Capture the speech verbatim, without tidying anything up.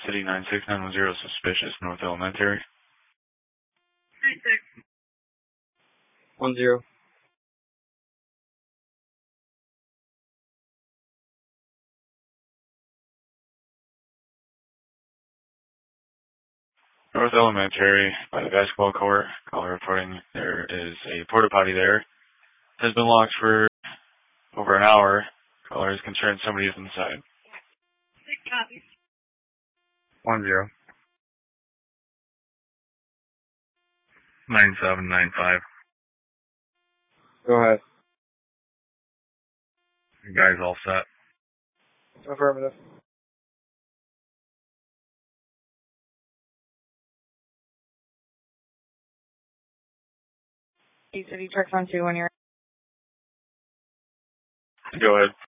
City nine six nine one zero, suspicious, North Elementary. nine six. one zero. North Elementary, by the basketball court. Caller reporting there is a porta potty there. Has been locked for over an hour. Caller is concerned somebody is inside. Six copies. one zero. nine seven nine five. Go ahead. You guys all set? Affirmative. City Trucks on two when you're Go ahead.